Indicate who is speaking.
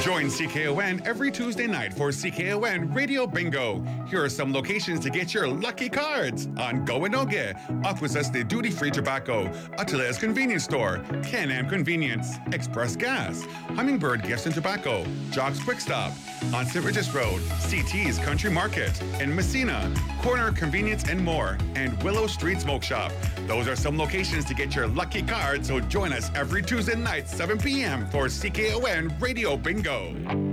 Speaker 1: Join CKON every Tuesday night for CKON Radio Bingo. Here are some locations to get your lucky cards. On Goanoge, Akwesas de Duty Free Tobacco, Ateles Convenience Store, Can-Am Convenience, Express Gas, Hummingbird Gifts and Tobacco, Jock's Quick Stop. On St. Regis Road, CT's Country Market. In Messina, Corner Convenience and more. And Willow Street Smoke Shop. Those are some locations to get your lucky cards, so join us every Tuesday night, 7 p.m. for CKON Radio Bingo.